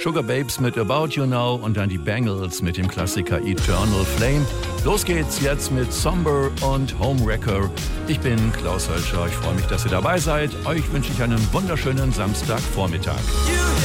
Sugar Babes mit About You Now und dann die Bangles mit dem Klassiker Eternal Flame. Los geht's jetzt mit Somber und Homewrecker. Ich bin Klaus Hölscher, ich freue mich, dass ihr dabei seid. Euch wünsche ich einen wunderschönen Samstagvormittag.